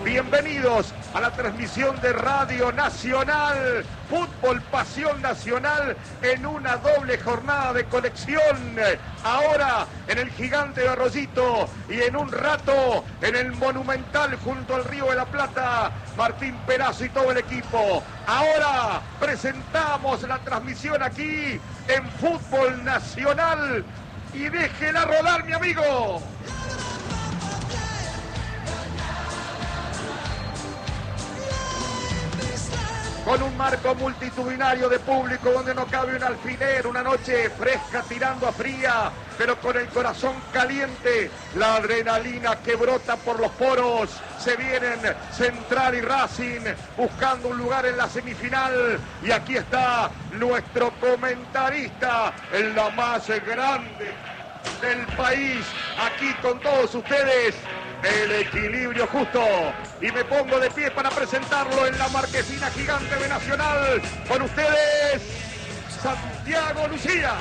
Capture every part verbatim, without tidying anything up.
Bienvenidos a la transmisión de Radio Nacional, Fútbol Pasión Nacional, en una doble jornada de conexión. Ahora en el Gigante de Arroyito y en un rato en el Monumental junto al Río de la Plata. Martín Perazo y todo el equipo. Ahora presentamos la transmisión aquí en Fútbol Nacional y déjela rodar, mi amigo. Con un marco multitudinario de público donde no cabe un alfiler, una noche fresca tirando a fría, pero con el corazón caliente, la adrenalina que brota por los poros. Se vienen Central y Racing buscando un lugar en la semifinal, y aquí está nuestro comentarista en la más grande del país, aquí con todos ustedes, El Equilibrio Justo. Y me pongo de pie para presentarlo en la marquesina gigante de Nacional. Con ustedes, Santiago Lucía.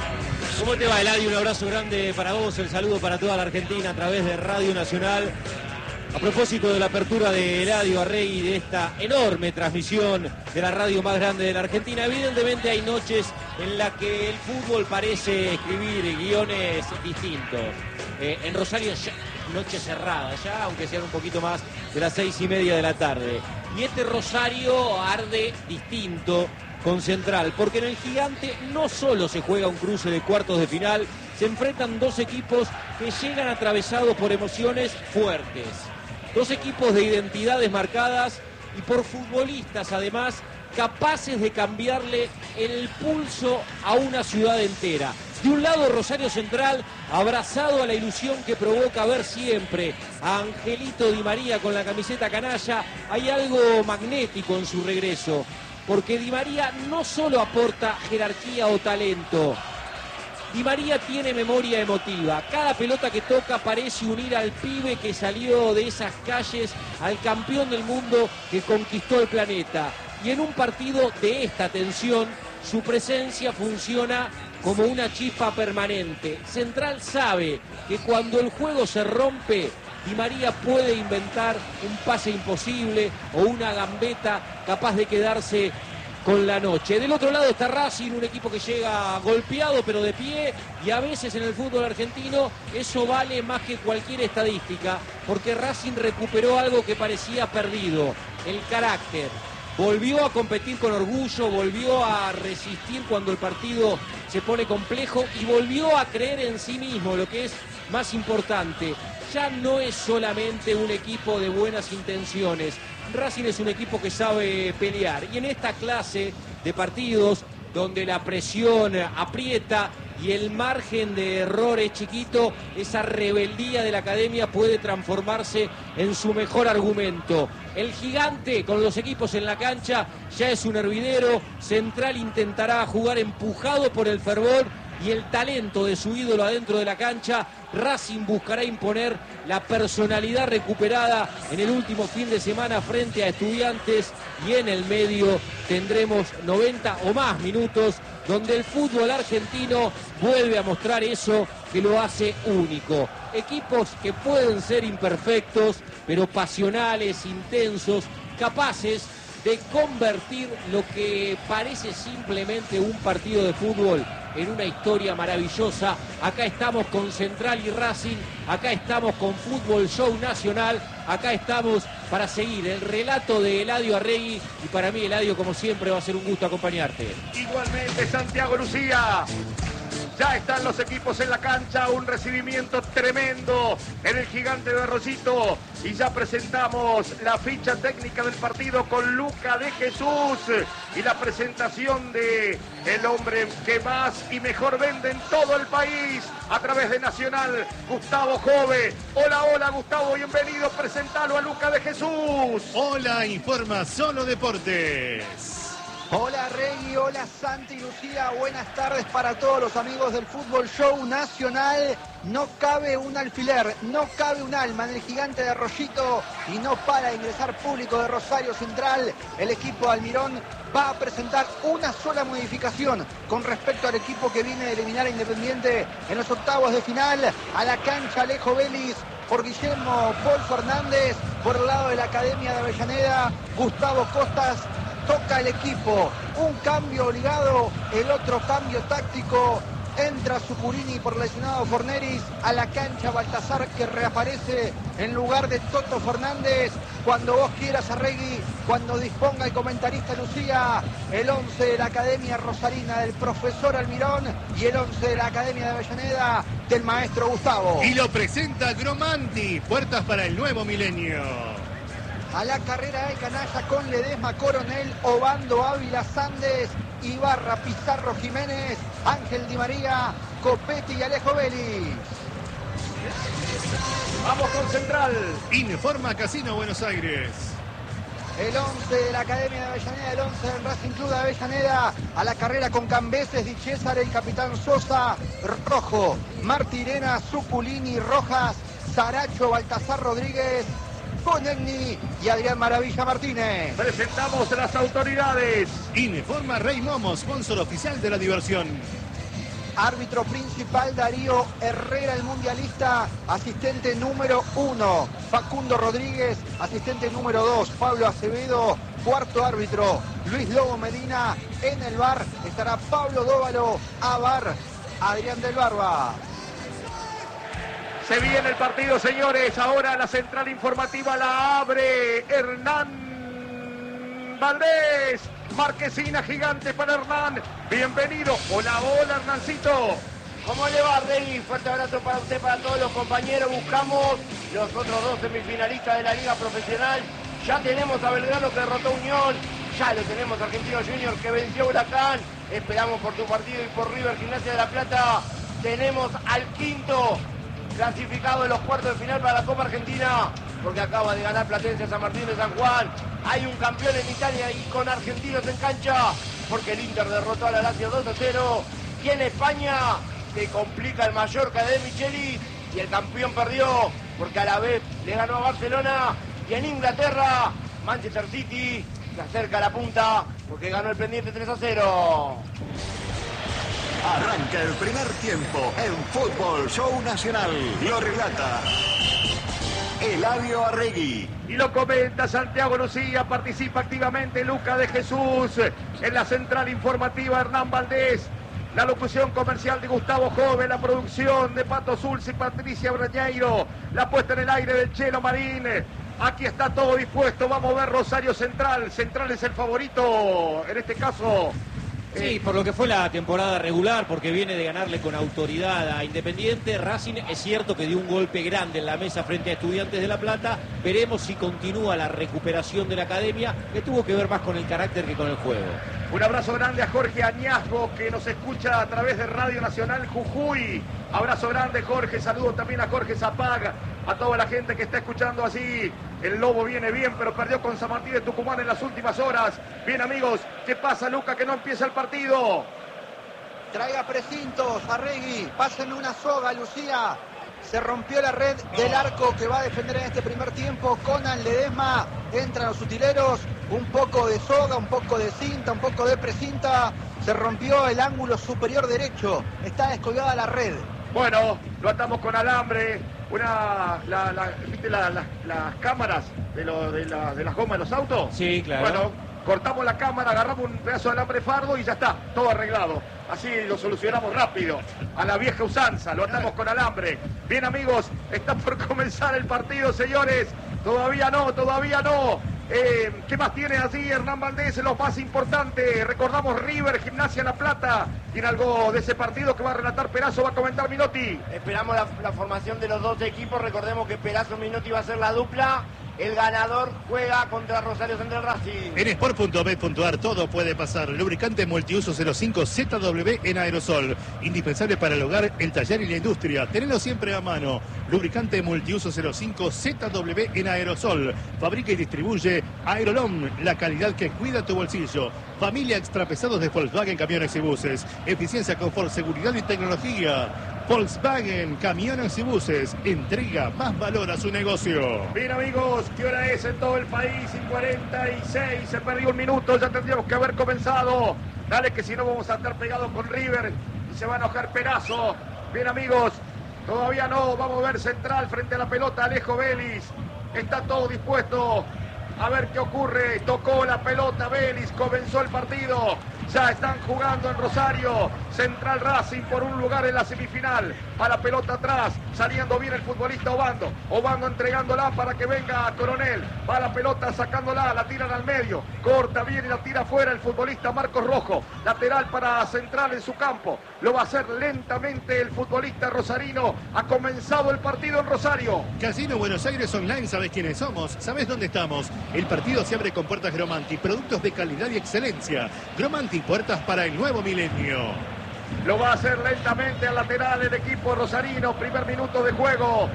¿Cómo te va, Eladio? Un abrazo grande para vos, el saludo para toda la Argentina a través de Radio Nacional. A propósito de la apertura de Eladio Arregui, de esta enorme transmisión de la radio más grande de la Argentina, evidentemente hay noches en las que el fútbol parece escribir guiones distintos. Eh, en Rosario ya, noche cerrada ya, aunque sean un poquito más de las seis y media de la tarde. Y este Rosario arde distinto con Central, porque en el Gigante no solo se juega un cruce de cuartos de final, se enfrentan dos equipos que llegan atravesados por emociones fuertes. Dos equipos de identidades marcadas y por futbolistas, además, capaces de cambiarle el pulso a una ciudad entera. De un lado, Rosario Central, abrazado a la ilusión que provoca ver siempre a Angelito Di María con la camiseta canalla. Hay algo magnético en su regreso, porque Di María no solo aporta jerarquía o talento, Di María tiene memoria emotiva. Cada pelota que toca parece unir al pibe que salió de esas calles al campeón del mundo que conquistó el planeta. Y en un partido de esta tensión, su presencia funciona como una chispa permanente. Central sabe que cuando el juego se rompe, Di María puede inventar un pase imposible o una gambeta capaz de quedarse con la noche. Del otro lado está Racing, un equipo que llega golpeado pero de pie, y a veces en el fútbol argentino eso vale más que cualquier estadística, porque Racing recuperó algo que parecía perdido: el carácter. Volvió a competir con orgullo, volvió a resistir cuando el partido se pone complejo y volvió a creer en sí mismo, lo que es más importante. Ya no es solamente un equipo de buenas intenciones. Racing es un equipo que sabe pelear, y en esta clase de partidos donde la presión aprieta y el margen de error es chiquito, esa rebeldía de la academia puede transformarse en su mejor argumento. El Gigante, con los equipos en la cancha, ya es un hervidero. Central intentará jugar empujado por el fervor y el talento de su ídolo adentro de la cancha. Racing buscará imponer la personalidad recuperada en el último fin de semana frente a Estudiantes, y en el medio tendremos noventa o más minutos donde el fútbol argentino vuelve a mostrar eso que lo hace único. Equipos que pueden ser imperfectos, pero pasionales, intensos, capaces de convertir lo que parece simplemente un partido de fútbol en una historia maravillosa. Acá estamos con Central y Racing, acá estamos con Fútbol Show Nacional, acá estamos para seguir el relato de Eladio Arregui, y para mí, Eladio, como siempre, va a ser un gusto acompañarte. Igualmente, Santiago Lucía. Ya están los equipos en la cancha, un recibimiento tremendo en el Gigante de Arroyito, y ya presentamos la ficha técnica del partido con Luca de Jesús y la presentación de el hombre que más y mejor vende en todo el país a través de Nacional, Gustavo Jove. Hola, hola Gustavo, bienvenido, presentalo a Luca de Jesús. Hola, informa Solo Deportes. Hola Regui, hola Santi y Lucía, buenas tardes para todos los amigos del Fútbol Show Nacional. No cabe un alfiler, no cabe un alma en el Gigante de Arroyito, y no para de ingresar público de Rosario Central. El equipo de Almirón va a presentar una sola modificación con respecto al equipo que viene de eliminar a Independiente en los octavos de final. A la cancha Alejo Vélez por Guillermo Paul Fernández. Por el lado de la Academia de Avellaneda, Gustavo Costas toca el equipo. Un cambio obligado, el otro cambio táctico. Entra Zuculini por lesionado Forneris a la cancha. Baltasar, que reaparece en lugar de Toto Fernández. Cuando vos quieras, Arregui, cuando disponga el comentarista Lucía, el once de la Academia Rosarina del profesor Almirón y el once de la Academia de Avellaneda del maestro Gustavo. Y lo presenta Gromanti, puertas para el nuevo milenio. A la carrera de canalla con Ledesma, Coronel, Obando, Ávila, Sandes, Ibarra, Pizarro, Jiménez, Ángel Di María, Copetti y Alejo Vélez. Vamos con Central. Informa Casino Buenos Aires. El once de la Academia de Avellaneda, el once del Racing Club de Avellaneda. A la carrera con Cambeses, Di César, el capitán Sosa, Rojo, Martirena, Zuculini, Rojas, Saracho, Baltasar Rodríguez, Bonegni y Adrián Maravilla Martínez. Presentamos a las autoridades. Informa Rey Momo, sponsor oficial de la diversión. Árbitro principal Darío Herrera, el mundialista. Asistente número uno, Facundo Rodríguez. Asistente número dos, Pablo Acevedo. Cuarto árbitro, Luis Lobo Medina. En el bar estará Pablo Dóvalo. A bar, Adrián del Barba. Se viene el partido, señores. Ahora la central informativa la abre Hernán Valdés. Marquesina gigante para Hernán. Bienvenido. Hola, hola, Hernancito. ¿Cómo le va, Rey? Fuerte abrazo para usted, para todos los compañeros. Buscamos los otros dos semifinalistas de la Liga Profesional. Ya tenemos a Belgrano que derrotó a Unión. Ya lo tenemos a Argentino Junior que venció a Huracán. Esperamos por tu partido y por River Gimnasia de la Plata. Tenemos al quinto clasificado de los cuartos de final para la Copa Argentina, porque acaba de ganar Platense San Martín de San Juan. Hay un campeón en Italia y con argentinos en cancha, porque el Inter derrotó a la Lazio dos a cero. Y en España se complica el Mallorca de Michelis y el campeón perdió, porque a la vez le ganó a Barcelona. Y en Inglaterra, Manchester City se acerca a la punta, porque ganó el pendiente tres a cero. Arranca el primer tiempo en Fútbol Show Nacional. Lo relata Eladio Arregui. Y lo comenta Santiago Lucía. Participa activamente Luca de Jesús. En la central informativa Hernán Valdés. La locución comercial de Gustavo Joven. La producción de Pato Zulz y Patricia Brañeiro. La puesta en el aire del Chelo Marín. Aquí está todo dispuesto. Vamos a ver Rosario Central. Central es el favorito en este caso. Sí, por lo que fue la temporada regular, porque viene de ganarle con autoridad a Independiente. Racing es cierto que dio un golpe grande en la mesa frente a Estudiantes de La Plata. Veremos si continúa la recuperación de la Academia, que tuvo que ver más con el carácter que con el juego. Un abrazo grande a Jorge Añasgo, que nos escucha a través de Radio Nacional Jujuy. Abrazo grande, Jorge. Saludo también a Jorge Zapag, a toda la gente que está escuchando así. El Lobo viene bien, pero perdió con San Martín de Tucumán en las últimas horas. Bien, amigos, ¿qué pasa, Luca, que no empieza el partido? Traiga precintos, Arregui. Pásenme una soga, Lucía. Se rompió la red del arco que va a defender en este primer tiempo. Conan Ledesma. Entran los utileros. Un poco de soga, un poco de cinta, un poco de precinta. Se rompió el ángulo superior derecho. Está descolgada la red. Bueno, lo atamos con alambre. Una, la, la, ¿viste la, la, las cámaras de, lo, de, la, de las gomas de los autos? Sí, claro. Bueno, cortamos la cámara, agarramos un pedazo de alambre fardo y ya está, todo arreglado. Así lo solucionamos rápido, a la vieja usanza, lo atamos con alambre. Bien, amigos, está por comenzar el partido, señores. Todavía no, todavía no. Eh, ¿Qué más tiene así Hernán Valdés? Lo más importante, recordamos River, Gimnasia La Plata. Tiene algo de ese partido que va a relatar Perazo, va a comentar Minotti. Esperamos la, la formación de los dos equipos. Recordemos que Perazo Minotti va a ser la dupla. El ganador juega contra Rosario Central Racing. En sport punto bet punto ar todo puede pasar. Lubricante multiuso cero cinco Z W en aerosol. Indispensable para el hogar, el taller y la industria. Tenelo siempre a mano. Lubricante multiuso cero cinco Z W en aerosol. Fabrica y distribuye Aerolom, la calidad que cuida tu bolsillo. Familia extrapesados de Volkswagen Camiones y Buses. Eficiencia, confort, seguridad y tecnología. Volkswagen Camiones y Buses. Entrega más valor a su negocio. Bien, amigos, ¿qué hora es en todo el país? cuarenta y seis, se perdió un minuto, ya tendríamos que haber comenzado. Dale, que si no vamos a estar pegados con River y se va a enojar Perazo. Bien, amigos, Todavía no, vamos a ver central frente a la pelota, Alejo Vélez. Está todo dispuesto a ver qué ocurre. Tocó la pelota Vélez, comenzó el partido. Ya están jugando en Rosario. Central Racing por un lugar en la semifinal. A la pelota atrás, saliendo bien el futbolista Obando. Obando entregándola para que venga a Coronel. Va la pelota sacándola, la tiran al medio. Corta bien y la tira afuera el futbolista Marcos Rojo. Lateral para Central en su campo. Lo va a hacer lentamente el futbolista rosarino. Ha comenzado el partido en Rosario. Casino Buenos Aires Online, ¿sabes quiénes somos? ¿Sabes dónde estamos? El partido se abre con puertas Gromanti, productos de calidad y excelencia. Gromanti, puertas para el nuevo milenio. Lo va a hacer lentamente al lateral el equipo rosarino. Primer minuto de juego.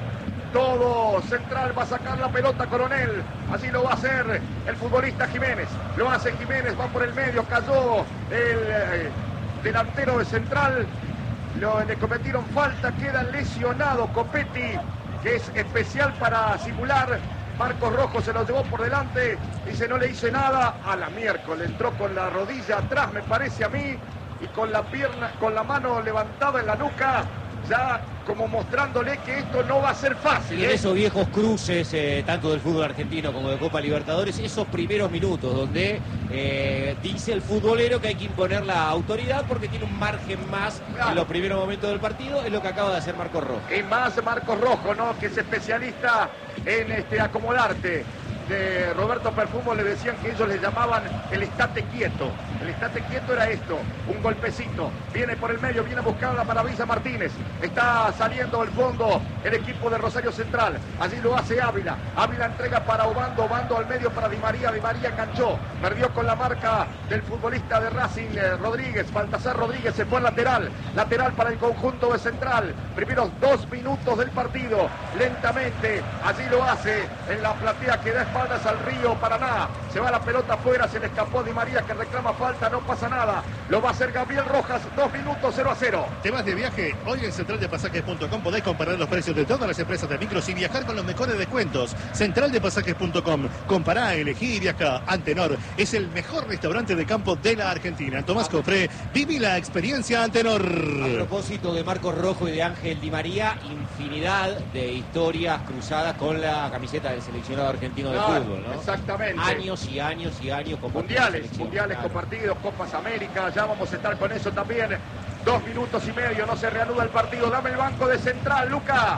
Todo Central va a sacar la pelota Coronel. Así lo va a hacer el futbolista Jiménez. Lo hace Jiménez, va por el medio. Cayó el eh, delantero de Central. Lo, le cometieron falta. Queda lesionado Copetti, que es especial para simular. Marcos Rojo se lo llevó por delante. Dice, no le hice nada. A la miércoles entró con la rodilla atrás, me parece a mí. Y con la pierna, con la mano levantada en la nuca, ya como mostrándole que esto no va a ser fácil. Y en ¿eh? esos viejos cruces, eh, tanto del fútbol argentino como de Copa Libertadores, esos primeros minutos donde eh, dice el futbolero que hay que imponer la autoridad porque tiene un margen más Claro. en los primeros momentos del partido, es lo que acaba de hacer Marcos Rojo. Y más Marcos Rojo, ¿no? Que es especialista en este acomodarte. De Roberto Perfumo le decían que ellos le llamaban el estate quieto. El estate quieto era esto, un golpecito. Viene por el medio, viene a buscar a la maravilla Martínez. Está saliendo al fondo el equipo de Rosario Central. Allí lo hace Ávila. Ávila entrega para Obando, Obando al medio para Di María. Di María enganchó, perdió con la marca del futbolista de Racing, eh, Rodríguez. Baltasar Rodríguez se fue al lateral. Lateral para el conjunto de Central. Primeros dos minutos del partido. Lentamente, allí lo hace en la platea que da espaldas al Río Paraná. Se va la pelota afuera, se le escapó Di María que reclama falta, no pasa nada. Lo va a hacer Gabriel Rojas, dos minutos, cero a cero. ¿Te vas de viaje? Hoy en central de pasajes punto com podés comparar los precios de todas las empresas de micros y viajar con los mejores descuentos. central de pasajes punto com. Compará, elegí y viajá. Antenor es el mejor restaurante de campo de la Argentina. Tomás Cofré, viví la experiencia Antenor. A propósito de Marcos Rojo y de Ángel Di María, infinidad de historias cruzadas con la camiseta del seleccionado argentino de Claro, fútbol, ¿no? exactamente. Años y años y años con Mundiales, mundiales compartidos, Copas América, ya vamos a estar con eso también. Dos minutos y medio, no se reanuda el partido. Dame el banco de Central, Luca.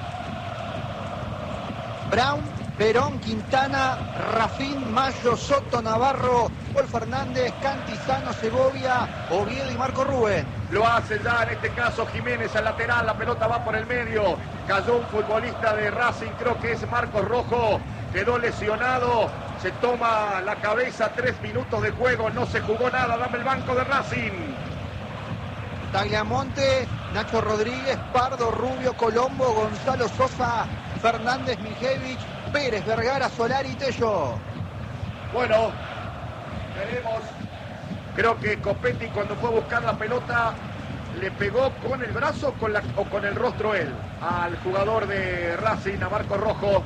Brown, Perón, Quintana, Rafín, Mayo, Soto, Navarro, Paul Fernández, Cantizano, Segovia, Oviedo y Marco Rubén. Lo hace ya en este caso Jiménez al lateral, la pelota va por el medio. Cayó un futbolista de Racing, creo que es Marcos Rojo, quedó lesionado. Se toma la cabeza, tres minutos de juego, no se jugó nada. Dame el banco de Racing. Tagliamonte, Nacho Rodríguez, Pardo, Rubio, Colombo, Gonzalo Sosa, Fernández, Mijevich, Pérez, Vergara, Solari y Tello. Bueno, veremos. Creo que Copetti cuando fue a buscar la pelota le pegó con el brazo con la, o con el rostro él al jugador de Racing, a Marco Rojo.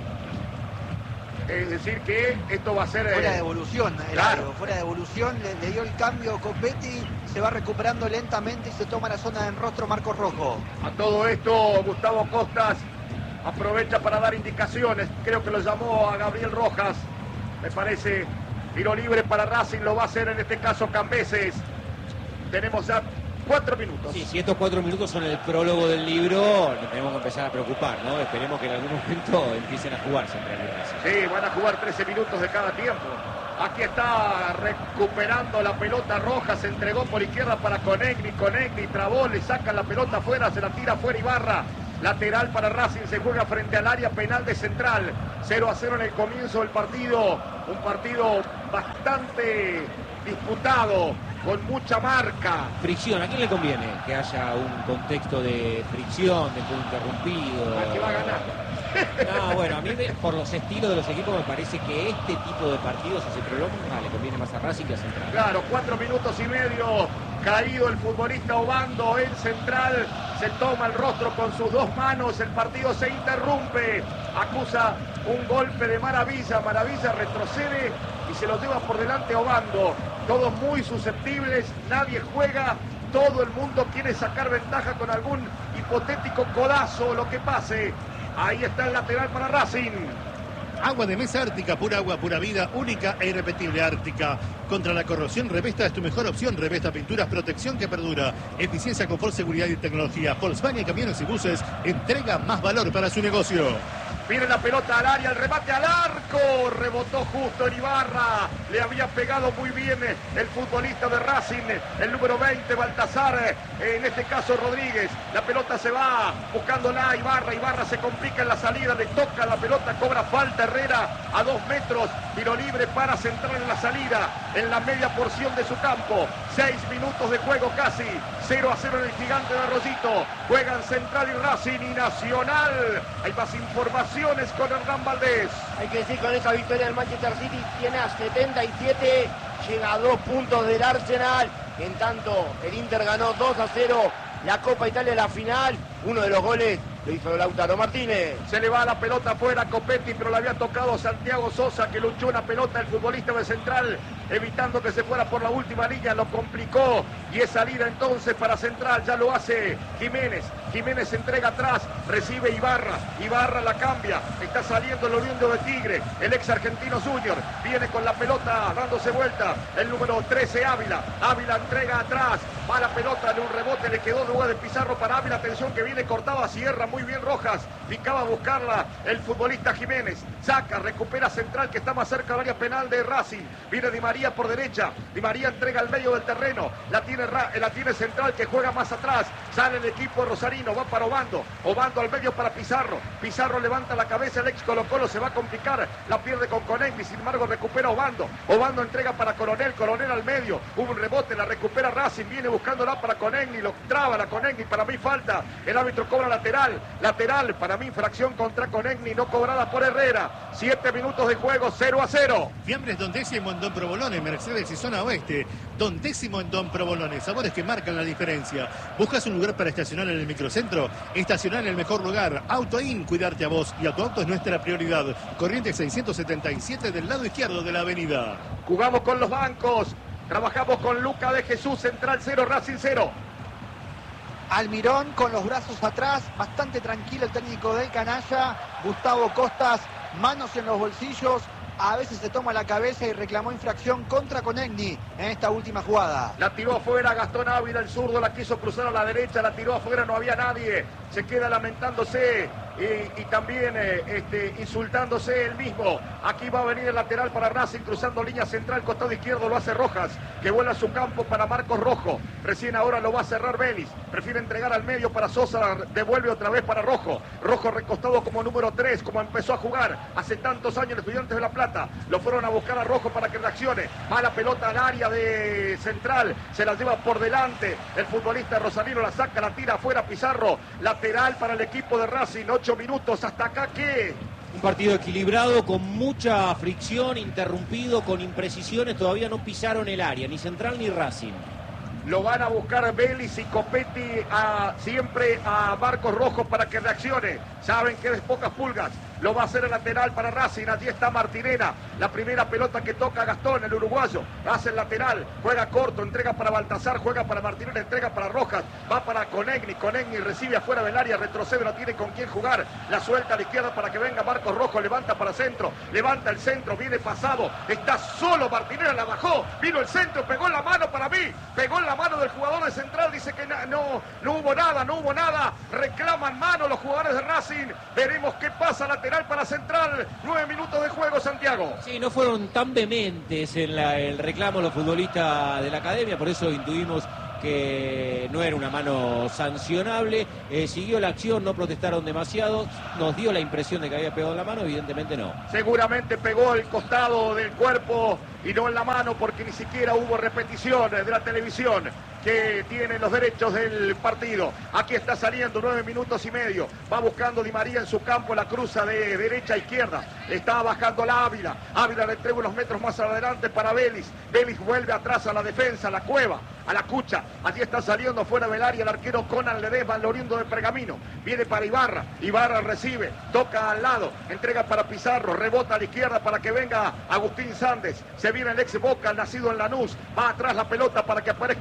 Es decir que esto va a ser... Fuera eh, de evolución, claro. fuera de evolución, le, le dio el cambio Copetti, se va recuperando lentamente y se toma la zona del rostro Marcos Rojo. A todo esto Gustavo Costas aprovecha para dar indicaciones. Creo que lo llamó a Gabriel Rojas. Me parece tiro libre para Racing, lo va a hacer en este caso Cambeses. Tenemos ya cuatro minutos. Sí, si estos cuatro minutos son el prólogo del libro, nos tenemos que empezar a preocupar, ¿no? Esperemos que en algún momento empiecen a jugar Central y Racing. Sí, van a jugar trece minutos de cada tiempo. Aquí está recuperando la pelota Roja, se entregó por izquierda para Conegni, Conegni trabó, le sacan la pelota afuera, se la tira afuera Ibarra. Lateral para Racing, se juega frente al área penal de Central. cero a cero en el comienzo del partido. Un partido bastante disputado, con mucha marca. Fricción, ¿a quién le conviene que haya un contexto de fricción, de juego interrumpido? Al que va a ganar. No, bueno, a mí me- por los estilos de los equipos me parece que este tipo de partidos, si se prolonga, le conviene más a Racing que a Central. Claro, cuatro minutos y medio, caído el futbolista Obando, el Central se toma el rostro con sus dos manos, el partido se interrumpe, acusa un golpe de Maravilla, Maravilla retrocede y se lo lleva por delante Obando, todos muy susceptibles, nadie juega todo el mundo quiere sacar ventaja con algún hipotético codazo o lo que pase. Ahí está el lateral para Racing. Agua de mesa Ártica, pura agua, pura vida, única e irrepetible Ártica. Contra la corrosión, Revesta es tu mejor opción. Revesta Pinturas, protección que perdura. Eficiencia, confort, seguridad y tecnología. Volkswagen, camiones y buses, entrega más valor para su negocio. Viene la pelota al área, el remate al arco, rebotó justo en Ibarra, le había pegado muy bien el futbolista de Racing, el número veinte, Baltasar, en este caso Rodríguez, la pelota se va buscándola Ibarra, Ibarra se complica en la salida, le toca la pelota, cobra falta Herrera a dos metros, tiro libre para Central en la salida, en la media porción de su campo, seis minutos de juego casi, cero a cero en el Gigante de Arroyito, juegan Central y Racing y Nacional, hay más información con Hernán Valdés. Hay que decir, con esa victoria del Manchester City tiene a setenta y siete, llega a dos puntos del Arsenal. En tanto, el Inter ganó dos a cero la Copa Italia, la final. Uno de los goles lo hizo Lautaro Martínez. Se le va la pelota afuera a Copetti, pero le había tocado Santiago Sosa, que luchó una pelota el futbolista de Central, evitando que se fuera por la última línea, lo complicó y es salida entonces para Central, ya lo hace Jiménez. Jiménez se entrega atrás, recibe Ibarra, Ibarra la cambia, está saliendo el oriundo de Tigre, el ex argentino Junior, viene con la pelota dándose vuelta, el número trece Ávila, Ávila entrega atrás, va la pelota de un rebote, le quedó lugar de Pizarro para Ávila, atención que viene cortado a Sierra, muy bien Rojas, picaba a buscarla el futbolista Jiménez, saca, recupera Central que está más cerca del área penal de Racing, viene Di María por derecha, Di María entrega al medio del terreno, la tiene, la tiene Central que juega más atrás, sale el equipo rosarino, va para Obando, Obando al medio para Pizarro, Pizarro levanta la cabeza, el ex Colo Colo se va a complicar, la pierde con Conegni, sin embargo recupera Obando, Obando entrega para Coronel, Coronel al medio, hubo un rebote, la recupera Racing, viene buscándola para Conegni, lo traba la Conegni, para mí falta, el árbitro cobra lateral, lateral, para mí infracción contra Conegni, no cobrada por Herrera, siete minutos de juego, cero a cero. Fiambres Don Décimo en Don Provolone, Mercedes y Zona Oeste, Don Décimo en Don Provolone, sabores que marcan la diferencia. ¿Buscas un lugar para estacionar en el microcentro? Estacionar en el mejor lugar, AutoIn, cuidarte a vos y a tu auto es nuestra prioridad. Corriente seiscientos setenta y siete del lado izquierdo de la avenida. Jugamos con los bancos, trabajamos con Luca de Jesús, Central cero, Racing cero. Almirón con los brazos atrás, bastante tranquilo el técnico del canalla. Gustavo Costas, manos en los bolsillos, a veces se toma la cabeza y reclamó infracción contra Conegni en esta última jugada. La tiró afuera Gastón Ávila, el zurdo, la quiso cruzar a la derecha, la tiró afuera, no había nadie, se queda lamentándose y, y también eh, este, insultándose él mismo. Aquí va a venir el lateral para Racing, cruzando línea central, costado izquierdo, lo hace Rojas, que vuela a su campo para Marcos Rojo, recién ahora lo va a cerrar Vélez, prefiere entregar al medio para Sosa, devuelve otra vez para Rojo, Rojo recostado como número tres, como empezó a jugar hace tantos años el Estudiantes de La Plata, lo fueron a buscar a Rojo para que reaccione, mala pelota al área de Central, se la lleva por delante, el futbolista Rosalino la saca, la tira afuera Pizarro, lateral para el equipo de Racing, ocho minutos, hasta acá ¿qué? Un partido equilibrado, con mucha fricción, interrumpido, con imprecisiones, todavía no pisaron el área, ni Central ni Racing. Lo van a buscar Vélez y Copetti a, siempre a Marcos Rojo para que reaccione. Saben que es de pocas pulgas. Lo va a hacer el lateral para Racing. Allí está Martinena. La primera pelota que toca Gastón, el uruguayo. Hace el lateral. Juega corto. Entrega para Baltasar. Juega para Martinena. Entrega para Rojas. Va para Conegni. Conegni recibe afuera del área. Retrocede. No tiene con quién jugar. La suelta a la izquierda para que venga Marcos Rojo. Levanta para centro. Levanta el centro. Viene pasado. Está solo Martinena. La bajó. Vino el centro. Pegó en la mano para mí. Pegó en la mano del jugador de Central. Dice que no, no hubo nada. No hubo nada. Reclaman mano los jugadores de Racing. Veremos qué pasa. Lateral para Central, nueve minutos de juego, Santiago. Sí, no fueron tan vehementes en la, el reclamo los futbolistas de la academia, por eso intuimos que no era una mano sancionable, eh, siguió la acción, no protestaron demasiado, nos dio la impresión de que había pegado en la mano, evidentemente no. Seguramente pegó el costado del cuerpo y no en la mano, porque ni siquiera hubo repeticiones de la televisión que tiene los derechos del partido. Aquí está saliendo, nueve minutos y medio, va buscando Di María en su campo, la cruza de derecha a izquierda, está bajando la Ávila, Ávila le entrega unos metros más adelante para Vélez, Vélez vuelve atrás a la defensa, a la Cueva, a la Cucha, allí está saliendo fuera del área el arquero Conan Ledesma, el oriundo de Pergamino, viene para Ibarra, Ibarra recibe, toca al lado, entrega para Pizarro, rebota a la izquierda para que venga Agustín Sández, se viene el ex Boca, el nacido en Lanús, va atrás la pelota para que aparezca en escena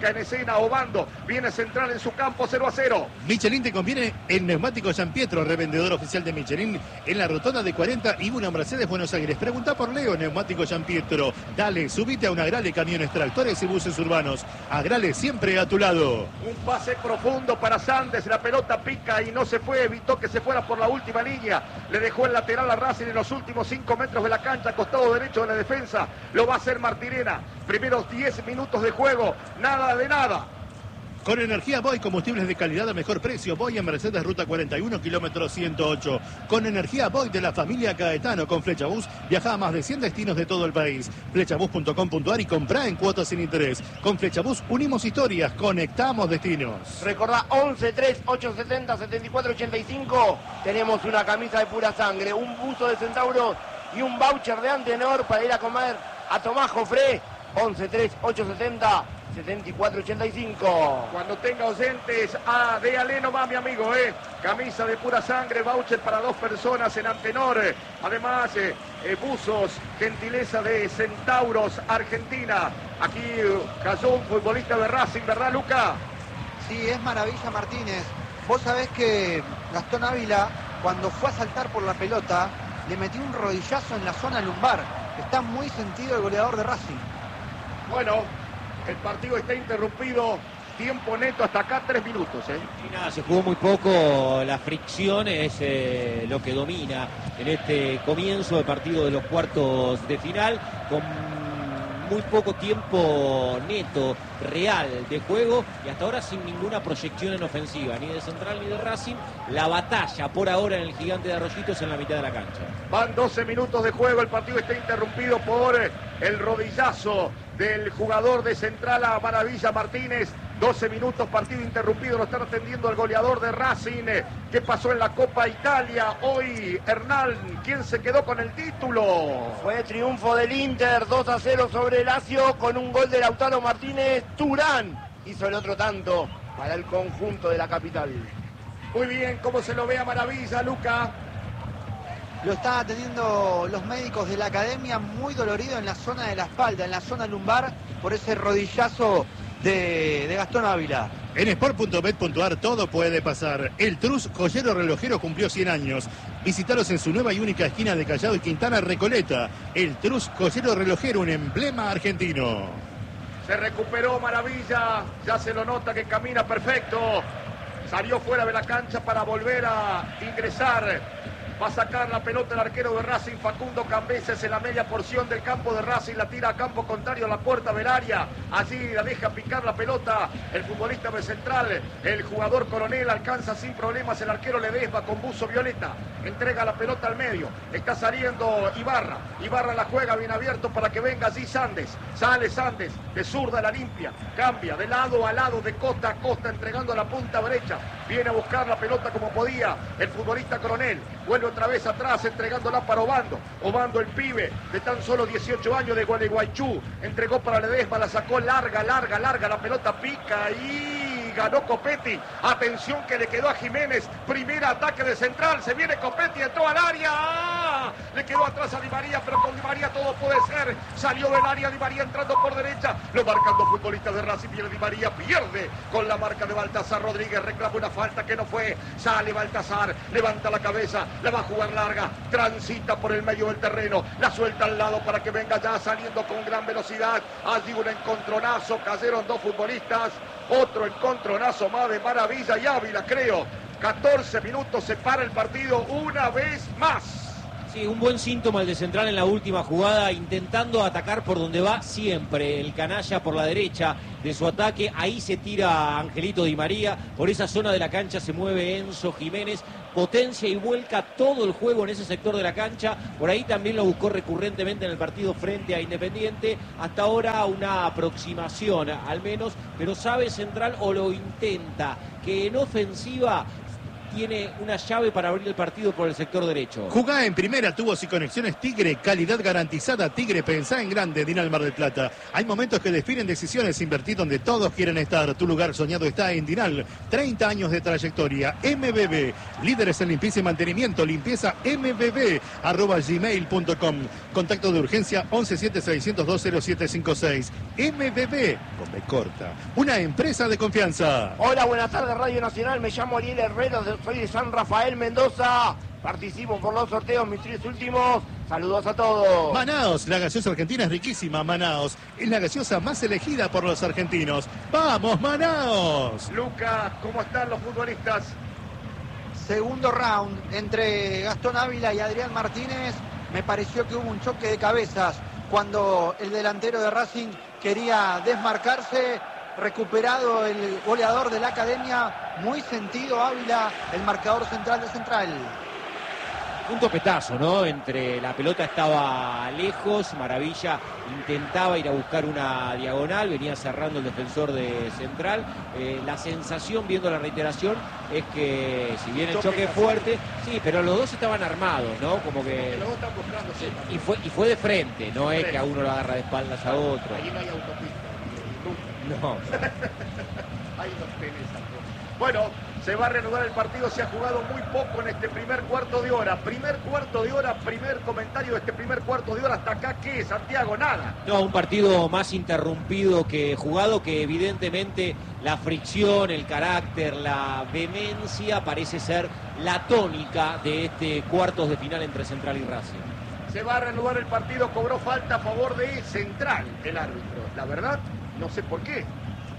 Argentina. Obando viene Central en su campo, cero a cero. Michelin te conviene el neumático San Pietro, revendedor oficial de Michelin en la rotonda de cuarenta y una Mercedes Buenos Aires. Pregunta por Leo, neumático San Pietro. Dale, subite a una Agrale, camiones, tractores y buses urbanos. Agrale siempre a tu lado. Un pase profundo para Sandes, la pelota pica y no se fue, evitó que se fuera por la última línea. Le dejó el lateral a Racing en los últimos cinco metros de la cancha, costado derecho de la defensa. Lo va a hacer Martirena. Primeros diez minutos de juego, nada de nada. Con energía Boy, combustibles de calidad a mejor precio. Boy en Mercedes Ruta cuarenta y uno, kilómetro ciento ocho. Con energía Boy de la familia Caetano, con Flechabús, viaja a más de cien destinos de todo el país. Flechabús punto com punto ar y comprá en cuotas sin interés. Con Flechabús unimos historias, conectamos destinos. Recordá, once tres ocho setenta setenta y cuatro ochenta y cinco. Tenemos una camisa de pura sangre, un buzo de Centauro y un voucher de Antenor para ir a comer a Tomás Jofré. once tres ocho setenta setenta y cuatro ochenta y cinco. Cuando tenga oyentes, a de Aleno va mi amigo, eh. Camisa de pura sangre, voucher para dos personas en Antenor. Además, eh, eh, buzos, gentileza de Centauros, Argentina. Aquí eh, cayó un futbolista de Racing, ¿verdad, Luca? Sí, es Maravilla Martínez. Vos sabés que Gastón Ávila, cuando fue a saltar por la pelota, le metió un rodillazo en la zona lumbar. Está muy sentido el goleador de Racing. Bueno, el partido está interrumpido, tiempo neto hasta acá, tres minutos. ¿eh? Y nada, se jugó muy poco, la fricción es eh, lo que domina en este comienzo de partido de los cuartos de final, con muy poco tiempo neto, real de juego y hasta ahora sin ninguna proyección en ofensiva, ni de Central ni de Racing. La batalla por ahora en el Gigante de Arroyitos en la mitad de la cancha. Van doce minutos de juego, el partido está interrumpido por el rodillazo del jugador de Central a Maravilla Martínez. doce minutos, partido interrumpido, lo están atendiendo el goleador de Racing. ¿Qué pasó en la Copa Italia hoy, Hernán? ¿Quién se quedó con el título? Fue triunfo del Inter, dos a cero sobre el Lazio, con un gol de Lautaro Martínez. Turán hizo el otro tanto para el conjunto de la capital. Muy bien, ¿cómo se lo ve a Maravilla, Luca? Lo están atendiendo los médicos de la academia, muy dolorido en la zona de la espalda, en la zona lumbar, por ese rodillazo de, de Gastón Ávila. En sport punto bet punto ar todo puede pasar. El Trus Joyero Relojero cumplió cien años. Visítalos en su nueva y única esquina de Callao y Quintana, Recoleta. El Trus Joyero Relojero, un emblema argentino. Se recuperó Maravilla, ya se lo nota que camina perfecto. Salió fuera de la cancha para volver a ingresar. Va a sacar la pelota el arquero de Racing, Facundo Cambeses, en la media porción del campo de Racing. La tira a campo contrario a la puerta del área. Allí la deja picar la pelota el futbolista de Central. El jugador Coronel alcanza sin problemas. El arquero Ledesma con buzo violeta. Entrega la pelota al medio. Está saliendo Ibarra. Ibarra la juega bien abierto para que venga allí Sandes. Sale Sandes. De zurda la limpia. Cambia de lado a lado, de costa a costa, entregando a la punta derecha. Viene a buscar la pelota como podía el futbolista Coronel. Vuelve otra vez atrás, entregándola para Obando. Obando, el pibe de tan solo dieciocho años de Gualeguaychú. Entregó para Ledesma, la sacó larga, larga, larga. La pelota pica y ganó Copetti. Atención que le quedó a Jiménez. Primer ataque de Central. Se viene Copetti, entró al área. ¡Ah! Le quedó atrás a Di María, pero con Di María todo puede ser. Salió del área Di María entrando por derecha. Lo marcan dos futbolistas de Racing. Viene Di María, pierde con la marca de Baltasar Rodríguez. Reclama una falta que no fue. Sale Baltasar, levanta la cabeza, la va a jugar larga. Transita por el medio del terreno. La suelta al lado para que venga ya saliendo con gran velocidad. Allí un encontronazo. Cayeron dos futbolistas. Otro encontronazo más de Maravilla y Ávila, creo. catorce minutos se para el partido una vez más. Sí, un buen síntoma el de Central en la última jugada, intentando atacar por donde va siempre. El canalla por la derecha de su ataque, ahí se tira Angelito Di María, por esa zona de la cancha se mueve Enzo Jiménez, potencia y vuelca todo el juego en ese sector de la cancha. Por ahí también lo buscó recurrentemente en el partido frente a Independiente. Hasta ahora una aproximación al menos, pero sabe Central o lo intenta, que en ofensiva tiene una llave para abrir el partido por el sector derecho. Jugá en primera, tubos y conexiones Tigre, calidad garantizada. Tigre, pensá en grande, Dinal Mar del Plata. Hay momentos que definen decisiones, invertir donde todos quieren estar. Tu lugar soñado está en Dinal. treinta años de trayectoria. M B B, líderes en limpieza y mantenimiento. Limpieza M B B, arroba gmail punto com. Contacto de urgencia once siete seiscientos dos cero siete cinco seis. M B B, con B corta. Una empresa de confianza. Hola, buenas tardes, Radio Nacional. Me llamo Ariel Herrero, soy de San Rafael, Mendoza. Participo por los sorteos, mis tres últimos. Saludos a todos. Manaos, la gaseosa argentina es riquísima. Manaos es la gaseosa más elegida por los argentinos. ¡Vamos, Manaos! Lucas, ¿cómo están los futbolistas? Segundo round entre Gastón Ávila y Adrián Martínez. Me pareció que hubo un choque de cabezas cuando el delantero de Racing quería desmarcarse. Recuperado el goleador de la academia, muy sentido Ávila, el marcador central de Central. Un topetazo, ¿no? Entre la pelota estaba lejos, Maravilla intentaba ir a buscar una diagonal, venía cerrando el defensor de Central. Eh, la sensación, viendo la reiteración, es que si bien el choque es fuerte, sí, pero los dos estaban armados, ¿no? Como que... Los dos están buscando, sí. Y fue, y fue de frente, no es que a uno lo agarra de espaldas a otro. Allí no hay autopista. No. Ahí los tenés, Alfonso. Bueno, se va a reanudar el partido, se ha jugado muy poco en este primer cuarto de hora. Primer cuarto de hora, primer comentario de este primer cuarto de hora. ¿Hasta acá qué, Santiago? Nada. No, un partido más interrumpido que jugado, que evidentemente la fricción, el carácter, la vehemencia parece ser la tónica de este cuartos de final entre Central y Racing. Se va a reanudar el partido, cobró falta a favor de Central el árbitro. La verdad, no sé por qué.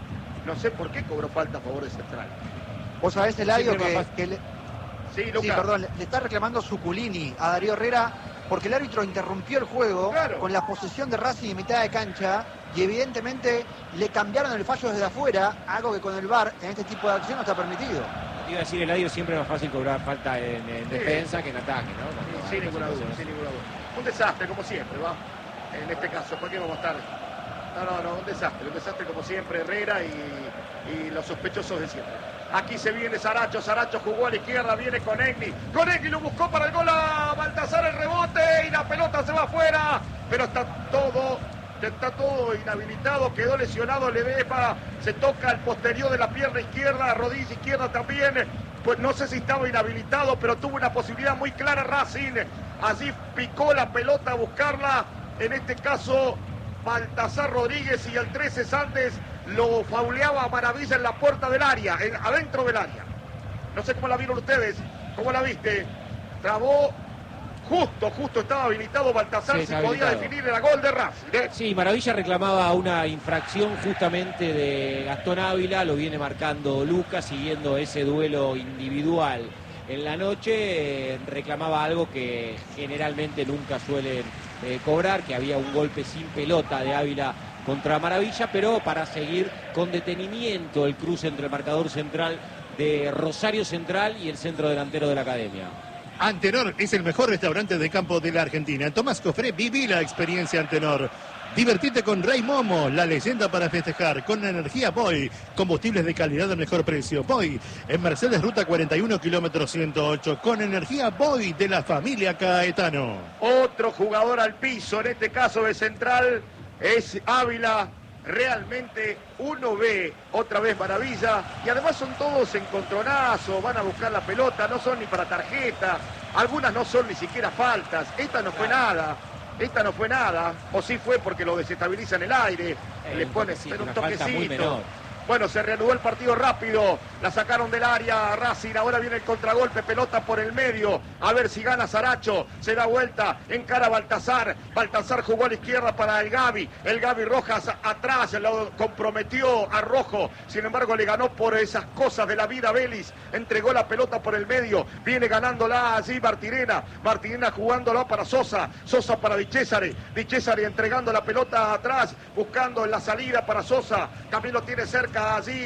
No sé por qué cobró falta a favor de Central. Vos sabés, Eladio, Siempre que, más fácil. que le, Sí, Lucas. sí, perdón, le está reclamando Zuculini a Darío Herrera porque el árbitro interrumpió el juego Claro. con la posesión de Racing en mitad de cancha y evidentemente le cambiaron el fallo desde afuera, algo que con el V A R en este tipo de acción no está permitido. Iba a decir, Eladio, siempre es más fácil cobrar falta en, en Sí. defensa que en ataque, ¿no? Cuando Sin hay ninguna duda, situaciones. sin ninguna duda. Un desastre, como siempre, ¿va? En este caso, ¿por qué vamos a estar? No, no, no, un desastre, un desastre como siempre, Herrera y, y los sospechosos de siempre. Aquí se viene Saracho, Saracho jugó a la izquierda, viene con Egni. Con Egni lo buscó para el gol a Baltasar, el rebote y la pelota se va afuera. Pero está todo, está todo inhabilitado, quedó lesionado Ledesma, se toca el posterior de la pierna izquierda, rodilla izquierda también. Pues no sé si estaba inhabilitado, pero tuvo una posibilidad muy clara Racing. Allí picó la pelota a buscarla, en este caso Baltasar Rodríguez, y el trece Sández lo fauleaba a maravilla en la puerta del área, en, adentro del área. No sé cómo la vieron ustedes, cómo la viste. Trabó, justo, justo estaba habilitado Baltasar, Sí, si está podía habilitado. definir el gol de Racing, ¿eh? Sí, Maravilla reclamaba una infracción justamente de Gastón Ávila, lo viene marcando Lucas, siguiendo ese duelo individual en la noche. Eh, reclamaba algo que generalmente nunca suelen eh, cobrar, que había un golpe sin pelota de Ávila contra Maravilla, pero para seguir con detenimiento el cruce entre el marcador central de Rosario Central y el centro delantero de la academia. Antenor es el mejor restaurante de campo de la Argentina. En Tomás Cofré viví la experiencia Antenor. Divertite con Rey Momo, la leyenda para festejar. Con energía Boy, combustibles de calidad al mejor precio. Boy, en Mercedes Ruta cuarenta y uno, kilómetro ciento ocho. Con energía Boy de la familia Caetano. Otro jugador al piso, en este caso de Central, es Ávila. Realmente uno ve otra vez Maravilla, y además son todos encontronazos, van a buscar la pelota, no son ni para tarjeta, algunas no son ni siquiera faltas. Esta no fue nada, esta no fue nada, o sí fue porque lo desestabiliza en el aire, Eh, le un pone toquecito, pero un una falta muy menor. toquecito. Bueno, se reanudó el partido rápido, la sacaron del área Racing, ahora viene el contragolpe, pelota por el medio, a ver si gana Saracho, se da vuelta, encara a Baltasar, Baltasar jugó a la izquierda para el Gavi, el Gavi Rojas atrás, lo comprometió a Rojo, sin embargo le ganó por esas cosas de la vida Vélez, entregó la pelota por el medio, viene ganándola allí Martirena, Martirena jugándola para Sosa, Sosa para Di Cesare, Di Cesare entregando la pelota atrás, buscando en la salida para Sosa, también lo tiene cerca allí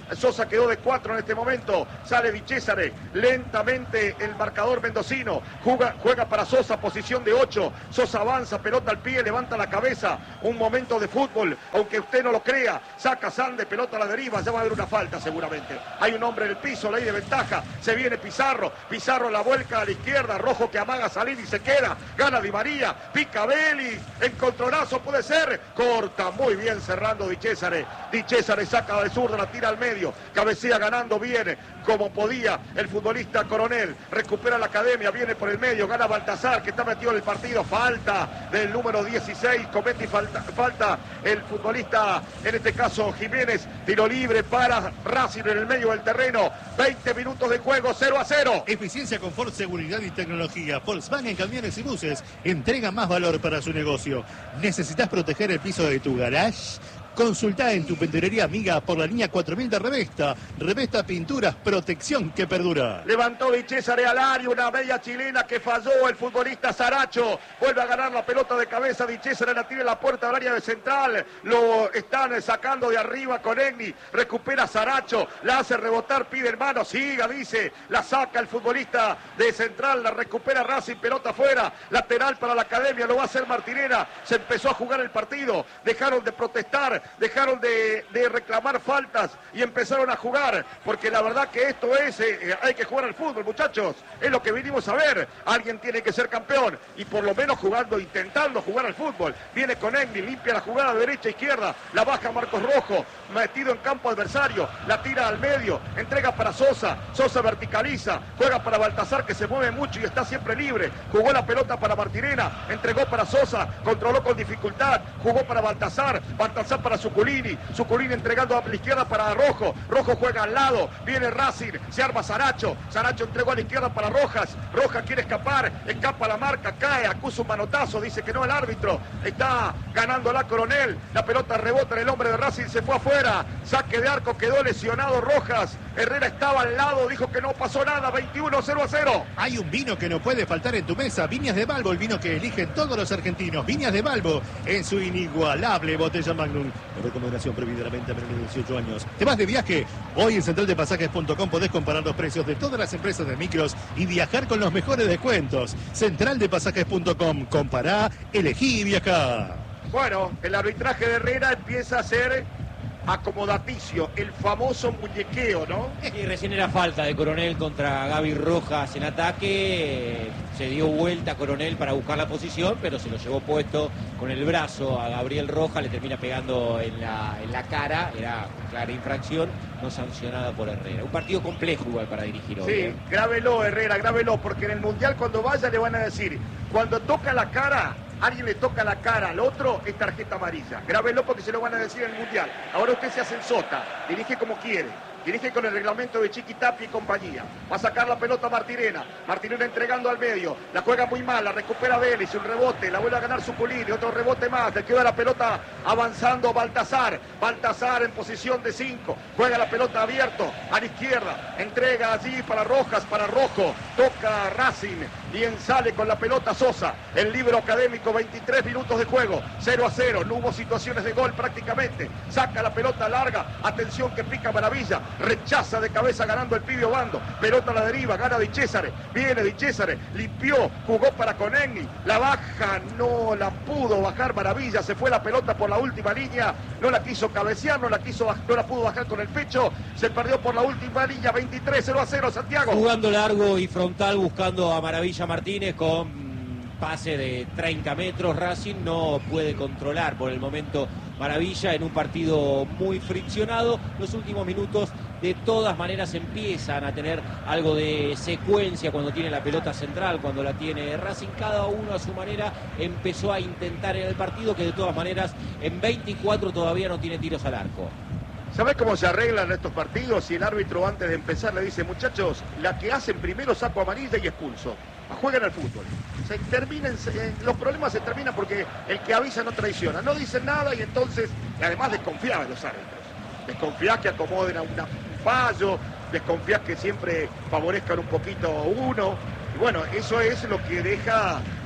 Sosa quedó de cuatro en este momento. Sale Di Cesare. Lentamente el marcador mendocino. Juega, juega para Sosa, posición de ocho. Sosa avanza, pelota al pie, levanta la cabeza. Un momento de fútbol, aunque usted no lo crea. Saca Sande, pelota a la deriva. Ya va a haber una falta seguramente. Hay un hombre en el piso, ley de ventaja. Se viene Pizarro. Pizarro la vuelca a la izquierda. Rojo que amaga a salir y se queda. Gana Di María. Pica Vélez. Encontronazo puede ser. Corta muy bien cerrando Di Cesare. Di Cesare saca de zurda, la tira al medio. Cabecea ganando bien como podía el futbolista Coronel. Recupera la academia, viene por el medio. Gana Baltazar, que está metido en el partido. Falta del número dieciséis. Comete falta, falta el futbolista, en este caso Jiménez. Tiro libre para Racing en el medio del terreno. veinte minutos de juego, cero a cero. Eficiencia, confort, seguridad y tecnología. Volkswagen Camiones y Buses entrega más valor para su negocio. ¿Necesitas proteger el piso de tu garage? Consulta en tu pinturería amiga por la línea cuatro mil de Revesta. Revesta Pinturas, protección que perdura. Levantó Di Cesare al área, una media chilena que falló el futbolista Saracho. Vuelve a ganar la pelota de cabeza. Di Cesare la tira en la puerta del área de central. Lo están sacando de arriba con Egni. Recupera Saracho, la hace rebotar, pide hermano. Siga, dice. La saca el futbolista de central, la recupera Racing, pelota afuera. Lateral para la academia, lo va a hacer Martinera. Se empezó a jugar el partido. Dejaron de protestar. Dejaron de, de reclamar faltas y empezaron a jugar, porque la verdad que esto es, eh, hay que jugar al fútbol, muchachos, es lo que vinimos a ver. Alguien tiene que ser campeón y por lo menos jugando, intentando jugar al fútbol. Viene con Egni, limpia la jugada derecha, izquierda, la baja Marcos Rojo, metido en campo adversario, la tira al medio, entrega para Sosa, Sosa verticaliza, juega para Baltazar, que se mueve mucho y está siempre libre, jugó la pelota para Martirena, entregó para Sosa, controló con dificultad, jugó para Baltazar, Baltazar para Zuculini, Zuculini entregando a la izquierda para Rojo, Rojo juega al lado, viene Racing, se arma Saracho, Saracho entregó a la izquierda para Rojas, Rojas quiere escapar, escapa la marca, cae, acusa un manotazo, dice que no el árbitro, está ganando la Coronel, la pelota rebota en el hombre de Racing, se fue afuera, saque de arco, quedó lesionado Rojas, Herrera estaba al lado, dijo que no pasó nada, veintiuno cero a cero. Hay un vino que no puede faltar en tu mesa, Viñas de Balbo, el vino que eligen todos los argentinos. Viñas de Balbo, en su inigualable botella Magnum. Recomendación prohibida la venta a menores de dieciocho años. ¿Te vas de viaje? Hoy en central de pasajes punto com podés comparar los precios de todas las empresas de micros y viajar con los mejores descuentos. central de pasajes punto com, compará, elegí y viajá. Bueno, el arbitraje de Herrera empieza a ser acomodaticio, el famoso muñequeo, ¿no? Y recién era falta de Coronel contra Gaby Rojas en ataque. Se dio vuelta Coronel para buscar la posición, pero se lo llevó puesto con el brazo a Gabriel Rojas, le termina pegando en la, en la cara. Era clara infracción, no sancionada por Herrera. Un partido complejo igual para dirigir hoy. Sí, ¿eh? grábelo, Herrera, grábelo, porque en el Mundial cuando vaya le van a decir, cuando toca la cara, alguien le toca la cara al otro, es tarjeta amarilla. Grábelo porque se lo van a decir en el Mundial. Ahora usted se hace el sota, dirige como quiere. Dirige con el reglamento de Chiqui Tapia y compañía. Va a sacar la pelota Martirena. Martirena entregando al medio. La juega muy mal, la recupera Vélez. Un rebote, la vuelve a ganar Zuculini. Otro rebote más. Le queda la pelota avanzando Baltazar. Baltazar en posición de cinco. Juega la pelota abierto a la izquierda. Entrega allí para Rojas, para Rojo. Toca Racing. Bien sale con la pelota Sosa. El libro académico, veintitrés minutos de juego. cero a cero. No hubo situaciones de gol prácticamente. Saca la pelota larga. Atención que pica Maravilla. Rechaza de cabeza ganando el pibe Obando. Pelota a la deriva, gana Di Cesare. Viene Di Cesare, limpió, jugó para Conegni. La baja, no la pudo bajar Maravilla. Se fue la pelota por la última línea. No la quiso cabecear, no la, quiso, no la pudo bajar con el pecho. Se perdió por la última línea. veintitrés cero a cero, Santiago. Jugando largo y frontal, buscando a Maravilla Martínez con pase de treinta metros. Racing no puede controlar por el momento Maravilla en un partido muy friccionado. Los últimos minutos de todas maneras empiezan a tener algo de secuencia cuando tiene la pelota central, cuando la tiene Racing. Cada uno a su manera empezó a intentar en el partido, que de todas maneras en veinticuatro todavía no tiene tiros al arco. ¿Sabés cómo se arreglan estos partidos? Si el árbitro antes de empezar le dice, muchachos, la que hacen primero saco amarilla y expulso. Juegan al fútbol. Se terminan, se, los problemas se terminan porque el que avisa no traiciona. No dicen nada y entonces, y además desconfiaba de los árbitros. Desconfías que acomoden a una, un fallo, desconfías que siempre favorezcan un poquito uno. Y bueno, eso es lo que deja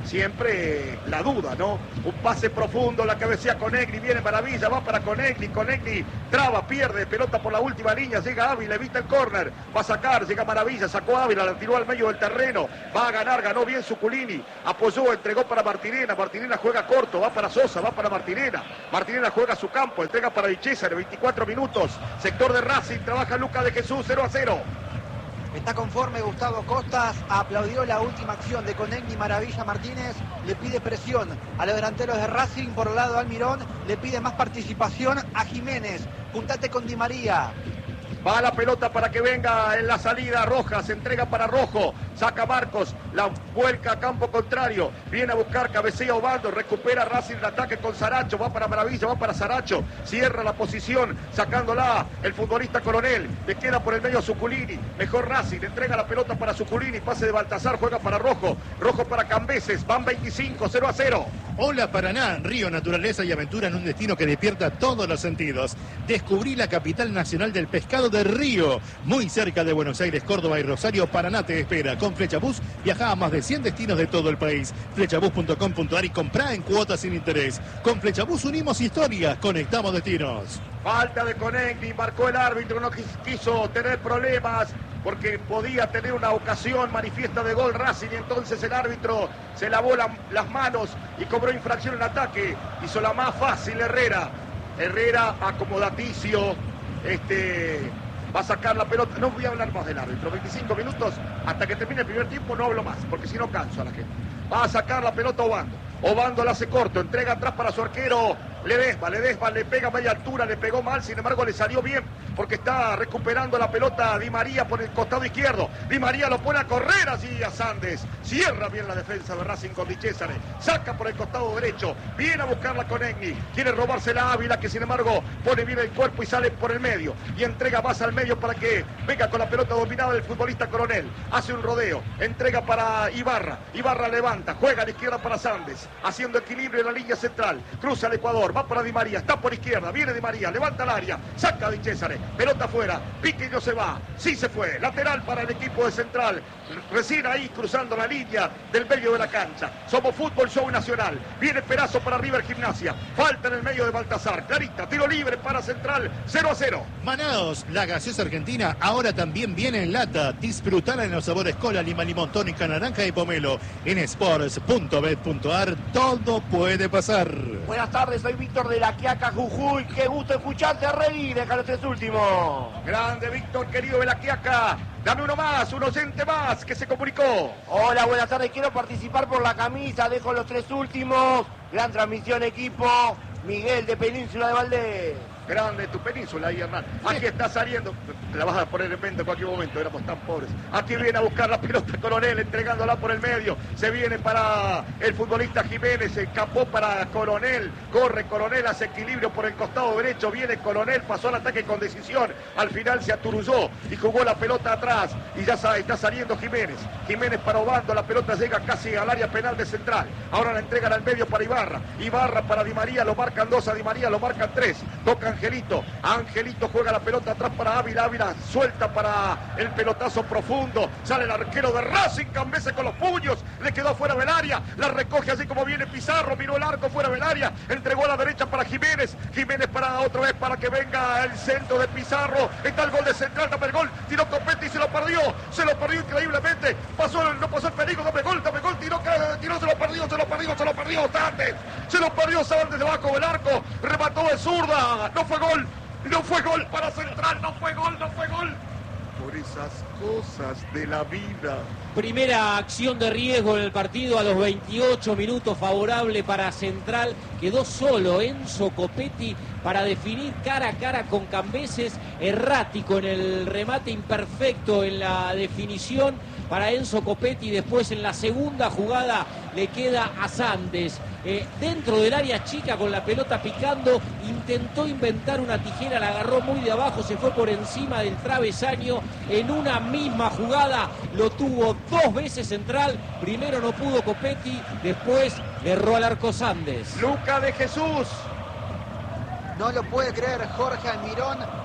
siempre la duda, ¿no? Un pase profundo, la cabecea Conegli, viene Maravilla, va para Conegli, Conegli traba, pierde, pelota por la última línea, llega Ávila, evita el córner, va a sacar, llega Maravilla, sacó Ávila, la tiró al medio del terreno, va a ganar, ganó bien Suculini, apoyó, entregó para Martinena, Martinena juega corto, va para Sosa, va para Martinena, Martinena juega a su campo, entrega para Di César, veinticuatro minutos, sector de Racing, trabaja Lucas de Jesús, cero a cero. Está conforme Gustavo Costas, aplaudió la última acción de Conegli. Maravilla Martínez le pide presión a los delanteros de Racing, por el lado Almirón le pide más participación a Jiménez, juntate con Di María. Va la pelota para que venga en la salida Rojas, entrega para Rojo, saca Marcos, la vuelca a campo contrario, viene a buscar, cabecea Obando, recupera Racing el ataque con Saracho, va para Maravilla, va para Saracho, cierra la posición, sacándola el futbolista Coronel, le queda por el medio a Suculini, mejor Racing, entrega la pelota para Suculini, pase de Baltazar, juega para Rojo, Rojo para Cambeses, van veinticinco, cero a cero. Hola Paraná, río, naturaleza y aventura en un destino que despierta todos los sentidos. Descubrí la capital nacional del pescado de Río, muy cerca de Buenos Aires, Córdoba y Rosario. Paraná te espera. Con Flechabús viaja a más de cien destinos de todo el país. Flechabús punto com punto ar y comprá en cuotas sin interés. Con Flechabús unimos historias, conectamos destinos. Falta de Conegli, marcó el árbitro, no quiso tener problemas porque podía tener una ocasión manifiesta de gol Racing, y entonces el árbitro se lavó la, las manos y cobró infracción en ataque. Hizo la más fácil Herrera. Herrera acomodaticio, este, va a sacar la pelota. No voy a hablar más del árbitro. veinticinco minutos hasta que termine el primer tiempo, no hablo más, porque si no canso a la gente. Va a sacar la pelota Obando. Obando la hace corto, entrega atrás para su arquero Ledesma, Ledesma le pega a media altura, le pegó mal, sin embargo le salió bien porque está recuperando la pelota Di María por el costado izquierdo. Di María lo pone a correr allí a Sandes, cierra bien la defensa de Racing con Di César, saca por el costado derecho, viene a buscarla con Conegli, quiere robarse la Ávila, que sin embargo pone bien el cuerpo y sale por el medio y entrega más al medio para que venga con la pelota dominada del futbolista Coronel, hace un rodeo, entrega para Ibarra, Ibarra levanta, juega a la izquierda para Sandes, haciendo equilibrio en la línea central, cruza el Ecuador, va para Di María, está por izquierda, viene Di María, levanta el área, saca a Di César, pelota afuera, Pique no se va, sí se fue, lateral para el equipo de Central, recién ahí cruzando la línea del medio de la cancha. Somos Fútbol Show Nacional, viene Perazo para River Gimnasia, falta en el medio de Baltazar, clarita, tiro libre para Central, cero a cero. Manaos, la gaseosa argentina ahora también viene en lata, disfrutala en los sabores cola, lima, limón, tónica, naranja y pomelo. En sports punto bet punto ar todo puede pasar. Buenas tardes, soy Víctor de la Quiaca, Jujuy. Qué gusto escucharte, Rey. Deja los tres últimos. Grande, Víctor, querido de la Quiaca. Dame uno más, un oyente más que se comunicó. Hola, buenas tardes. Quiero participar por la camisa. Dejo los tres últimos. Gran transmisión, equipo. Miguel de Península de Valdés. Grande tu península ahí, Hernán. Aquí está saliendo, la vas a poner en venta en cualquier momento, éramos tan pobres. Aquí viene a buscar la pelota Coronel, entregándola por el medio. Se viene para el futbolista Jiménez, se escapó para Coronel. Corre Coronel, hace equilibrio por el costado derecho. Viene Coronel, pasó al ataque con decisión. Al final se aturulló y jugó la pelota atrás. Y ya está saliendo Jiménez. Jiménez para Obando, la pelota llega casi al área penal de Central. Ahora la entregan al medio para Ibarra. Ibarra para Di María, lo marcan dos a Di María, lo marcan tres. Tocan Angelito, Angelito juega la pelota atrás para Ávila, Ávila suelta para el pelotazo profundo, sale el arquero de Racing, Cambese con los puños, le quedó fuera del área, la recoge así como viene Pizarro, miró el arco fuera del área, entregó a la derecha para Jiménez, Jiménez para otra vez para que venga el centro de Pizarro, está el gol de Central, dame el gol, tiró Copetti y se lo perdió, se lo perdió increíblemente, pasó, no pasó el peligro, dame gol, dame gol, tiró, tiró, se lo perdió, se lo perdió, se lo perdió Sandes, se lo perdió Sandes debajo del arco, remató de zurda, no fue gol, no fue gol para Central, no fue gol, no fue gol. Por esas cosas de la vida. Primera acción de riesgo en el partido a los veintiocho minutos, favorable para Central. Quedó solo Enzo Copetti para definir cara a cara con Cambeses, errático en el remate, imperfecto en la definición para Enzo Copetti. Después en la segunda jugada le queda a Sandes. Eh, dentro del área chica con la pelota picando, intentó inventar una tijera, la agarró muy de abajo, se fue por encima del travesaño. En una misma jugada lo tuvo dos veces Central, primero no pudo Copetti, después erró al arco Sandes. Luca de Jesús. No lo puede creer Jorge Almirón.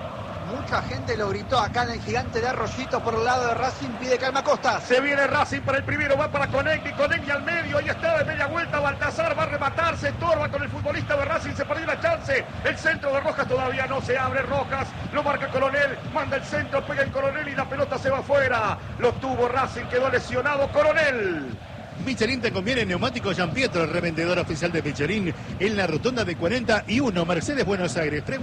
Mucha gente lo gritó acá en el Gigante de Arroyito por el lado de Racing. Pide calma Costa. Se viene Racing para el primero, va para Conegui, Conegui al medio, ahí está de media vuelta, Baltazar va a rematar, se estorba con el futbolista de Racing, se perdió la chance, el centro de Rojas todavía no se abre, Rojas, lo marca Coronel, manda el centro, pega el Coronel y la pelota se va afuera, lo tuvo Racing, quedó lesionado Coronel. Michelin te conviene neumático Gian Pietro, el revendedor oficial de Michelin en la rotonda de cuarenta y uno, Mercedes Buenos Aires.